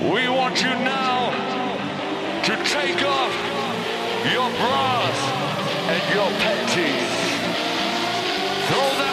We want you now to take off your bras and your panties. Throw them